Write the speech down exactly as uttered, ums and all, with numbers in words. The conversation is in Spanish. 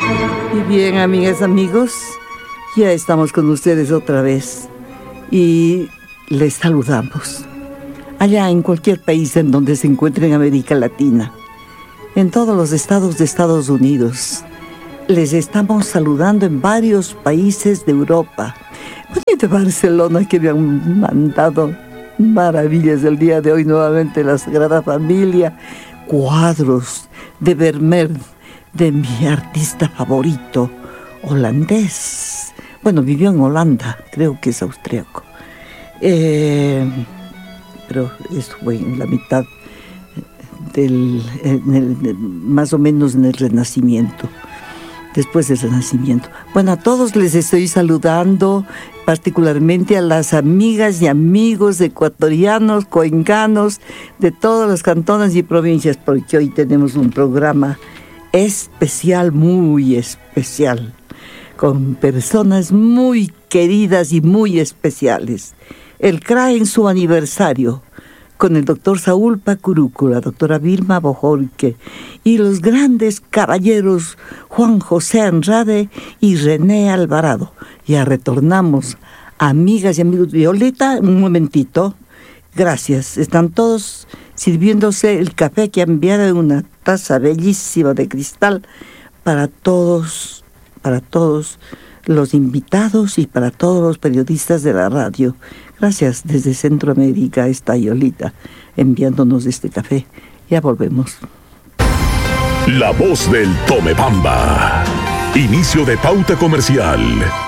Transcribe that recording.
Y bien, amigas, amigos, ya estamos con ustedes otra vez y les saludamos. Allá en cualquier país en donde se encuentre en América Latina, en todos los estados de Estados Unidos, les estamos saludando en varios países de Europa. Y de Barcelona, que me han mandado maravillas el día de hoy nuevamente, la Sagrada Familia, cuadros de Vermeer, de mi artista favorito, holandés. Bueno, vivió en Holanda, creo que es austríaco. Eh, pero eso fue en la mitad del, en el, más o menos en el Renacimiento, después del Renacimiento. Bueno, a todos les estoy saludando, particularmente a las amigas y amigos ecuatorianos, cuencanos, de todos los cantones y provincias, porque hoy tenemos un programa especial, muy especial, con personas muy queridas y muy especiales. El C R A en su aniversario, con el doctor Saúl Pacuruco, la doctora Vilma Bojorque y los grandes caballeros Juan José Andrade y René Alvarado. Ya retornamos, amigas y amigos. Violeta, un momentito. Gracias. Están todos sirviéndose el café que han enviado en una taza bellísima de cristal para todos, para todos los invitados y para todos los periodistas de la radio. Gracias. Desde Centroamérica está Yolita enviándonos este café. Ya volvemos. La voz del Tomebamba. Inicio de pauta comercial.